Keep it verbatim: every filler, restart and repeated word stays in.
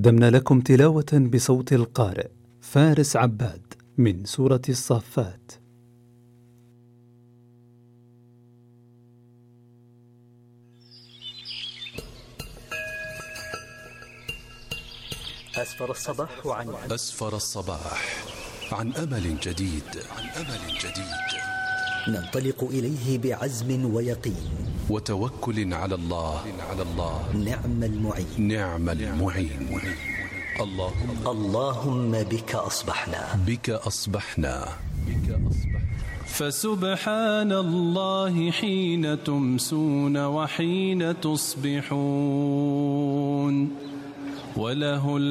قدمنا لكم تلاوة بصوت القارئ فارس عباد من سورة الصافات. أسفر الصباح عن أسفر الصباح عن أمل جديد عن أمل جديد ننطلق إليه بعزم ويقين وتوكل على الله على الله نعم المعين نعم المعين. اللهم اللهم بك أصبحنا بك أصبحنا بك أصبحنا فسبحان الله حين تمسون وحين تصبحون وله